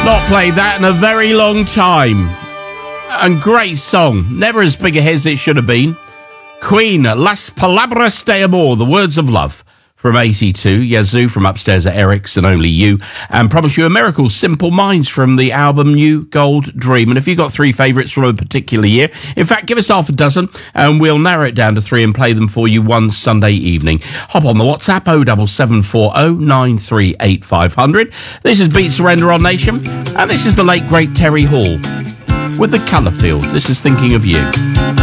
Not played that in a very long time. And great song. Never as big a hit as it should have been. Queen, Las Palabras de Amor, the words of love. From 82, Yazoo from Upstairs at Eric's and Only You, and Promise You a Miracle, Simple Minds from the album New Gold Dream. And if you've got three favourites from a particular year, in fact, give us half a dozen and we'll narrow it down to three and play them for you one Sunday evening. Hop on the WhatsApp 07740 938 500. This is Beat Surrender on Nation, and this is the late great Terry Hall with The Colour Field. This is Thinking of You.